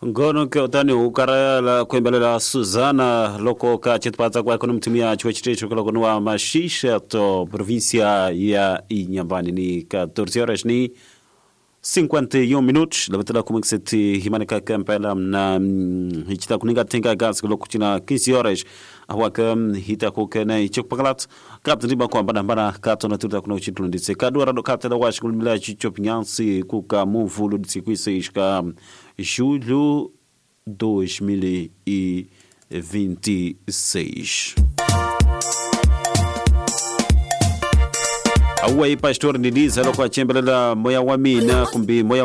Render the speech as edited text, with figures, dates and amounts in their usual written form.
Ngono ke utani ukara kwembelela Suzana loko ka chitpata kwa kono mtumia chwe chitecho kala kono wa mashisha to provincia ya Inhambane ni 14 horas ni 51 minutos labatala como que se te himanika kampela na hichita kuninga tenga gas loko china 15 horas awaka hita ko kana ichok pagalat kapta riba kwa bana kato na tuta kuna chitu nditse kadura do kapta da wash kulmila chichop nyansi kuka muvulu nditse kwise ishka julho 2026. Awai pastor Nidiza lokwa chembele la moya wamina kumbi moya